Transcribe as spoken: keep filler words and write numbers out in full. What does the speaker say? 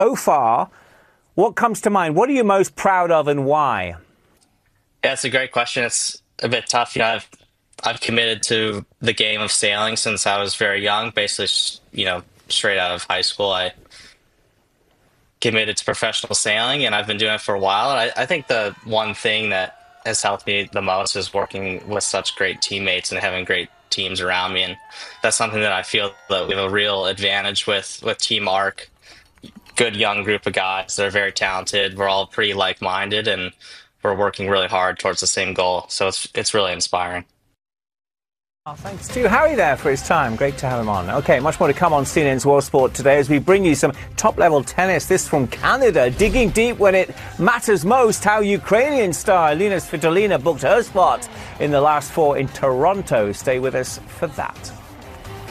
So far, what comes to mind? What are you most proud of and why? Yeah, it's a great question. It's a bit tough. You know, I've I've committed to the game of sailing since I was very young. Basically, s- you know, straight out of high school, I committed to professional sailing, and I've been doing it for a while. And I, I think the one thing that has helped me the most is working with such great teammates and having great teams around me. And that's something that I feel that we have a real advantage with with Team Arc. Good young group of guys. They're very talented. We're all pretty like-minded, and we're working really hard towards the same goal. So it's it's really inspiring. Oh, thanks to Harry there for his time. Great to have him on. OK, much more to come on C N N's World Sport today as we bring you some top-level tennis. This from Canada, digging deep when it matters most. How Ukrainian star Elina Svitolina booked her spot in the last four in Toronto. Stay with us for that.